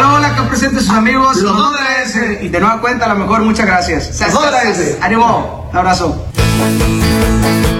Hola, hola, que presenten sus amigos. Los dos de la S. Y de nueva cuenta, a lo mejor, muchas gracias. Los dos de la S. ¡Ánimo! Un abrazo.